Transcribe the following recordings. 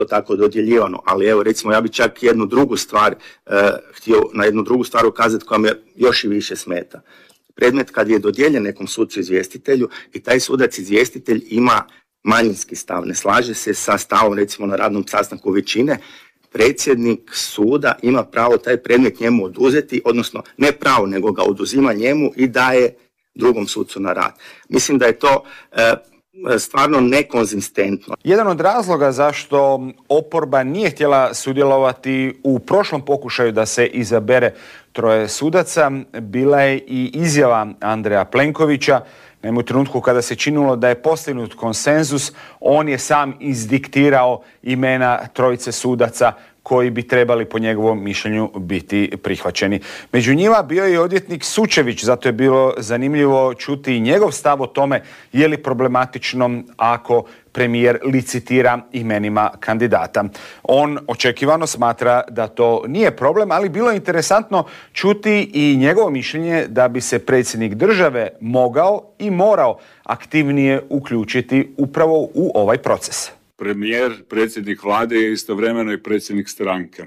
tako dodjeljivano, ali evo recimo ja bi čak jednu drugu stvar htio na jednu drugu stvar ukazati koja me još i više smeta. Predmet kad je dodijeljen nekom sucu izvjestitelju i taj sudac izvjestitelj ima manjinski stav, ne slaže se sa stavom recimo na radnom sastanku većine, predsjednik suda ima pravo taj predmet njemu oduzeti, odnosno ne pravo, nego ga oduzima njemu i daje drugom sucu na rad. Mislim da je to stvarno nekonzistentno. Jedan od razloga zašto oporba nije htjela sudjelovati u prošlom pokušaju da se izabere 3 sudaca bila je i izjava Andreja Plenkovića. Naime, u trenutku kada se činilo da je postignut konsenzus, on je sam izdiktirao imena 3 sudaca koji bi trebali po njegovom mišljenju biti prihvaćeni. Među njima bio je i odvjetnik Sučević, zato je bilo zanimljivo čuti i njegov stav o tome je li problematično ako premijer licitira imenima kandidata. On očekivano smatra da to nije problem, ali bilo je interesantno čuti i njegovo mišljenje da bi se predsjednik države mogao i morao aktivnije uključiti upravo u ovaj proces. Premijer, predsjednik vlade je istovremeno i predsjednik stranke.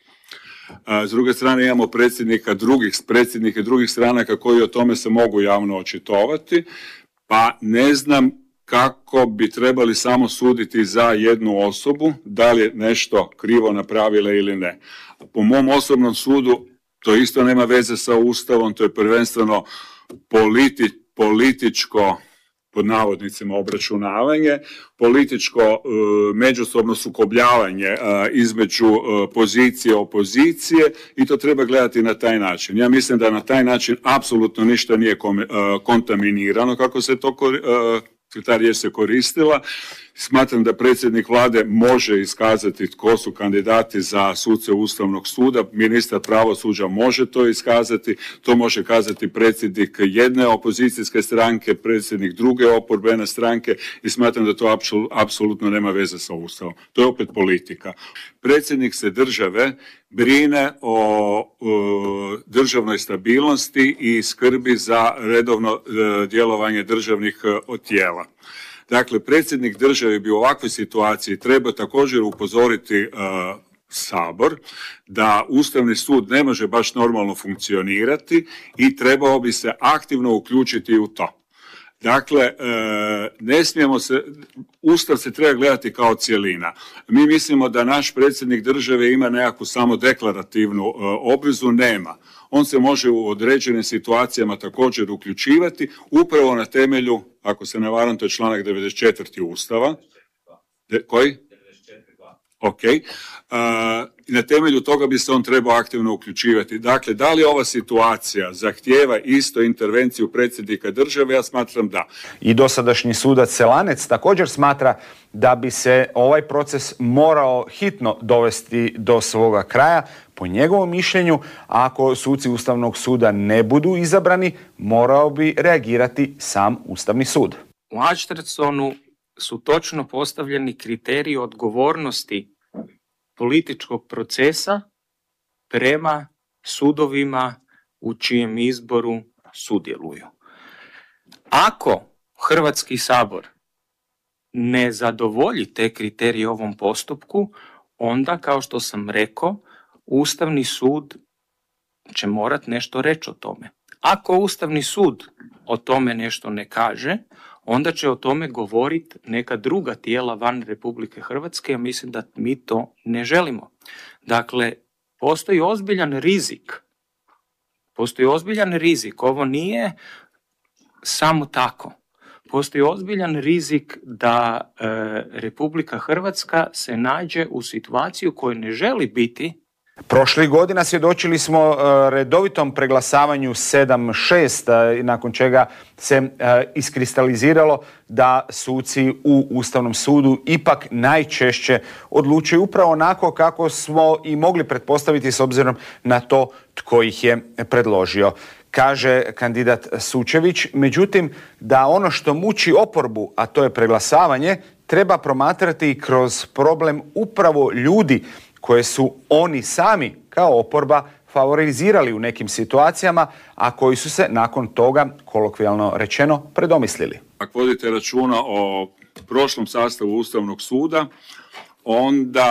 S druge strane imamo predsjednike drugih stranaka koji o tome se mogu javno očitovati, pa ne znam kako bi trebali samo suditi za jednu osobu, da li je nešto krivo napravila ili ne. Po mom osobnom sudu to isto nema veze sa Ustavom, to je prvenstveno političko, pod navodnicima, obračunavanje, političko međusobno sukobljavanje između pozicije i opozicije i to treba gledati na taj način. Ja mislim da na taj način apsolutno ništa nije kontaminirano, kako se to ta riječ se koristila. Smatram da predsjednik vlade može iskazati tko su kandidati za suce Ustavnog suda, ministar pravosuđa može to iskazati, to može kazati predsjednik jedne opozicijske stranke, predsjednik druge oporbene stranke i smatram da to apsolutno nema veze sa Ustavom. To je opet politika. Predsjednik se države brine o državnoj stabilnosti i skrbi za redovno djelovanje državnih tijela. Dakle, predsjednik države bi u ovakvoj situaciji trebao također upozoriti Sabor da Ustavni sud ne može baš normalno funkcionirati i trebao bi se aktivno uključiti u to. Dakle, ne smijemo se, Ustav se treba gledati kao cjelina. Mi mislimo da naš predsjednik države ima nekakvu samo deklarativnu obvezu, nema. On se može u određenim situacijama također uključivati upravo na temelju, ako se ne varam, to je članak 94. Ustava. Koji? Ok. Na temelju toga bi se on trebao aktivno uključivati. Dakle, da li ova situacija zahtijeva isto intervenciju predsjednika države? Ja smatram da. I dosadašnji sudac Selanec također smatra da bi se ovaj proces morao hitno dovesti do svoga kraja. Po njegovom mišljenju, ako suci Ustavnog suda ne budu izabrani, morao bi reagirati sam Ustavni sud. U Adstersonu su točno postavljeni kriteriji odgovornosti političkog procesa prema sudovima u čijem izboru sudjeluju. Ako Hrvatski sabor ne zadovolji te kriterije u ovom postupku, onda, kao što sam rekao, Ustavni sud će morati nešto reći o tome. Ako Ustavni sud o tome nešto ne kaže, onda će o tome govoriti neka druga tijela van Republike Hrvatske, ja mislim da mi to ne želimo. Dakle, postoji ozbiljan rizik. Ovo nije samo tako. Postoji ozbiljan rizik da Republika Hrvatska se nađe u situaciju koju ne želi biti. Prošlih godina svjedočili smo redovitom preglasavanju 7-6, nakon čega se iskristaliziralo da suci u Ustavnom sudu ipak najčešće odlučuju upravo onako kako smo i mogli pretpostaviti s obzirom na to tko ih je predložio. Kaže kandidat Sučević, međutim da ono što muči oporbu, a to je preglasavanje, treba promatrati kroz problem upravo ljudi koje su oni sami kao oporba favorizirali u nekim situacijama, a koji su se nakon toga, kolokvijalno rečeno, predomislili. Ako vodite računa o prošlom sastavu Ustavnog suda, onda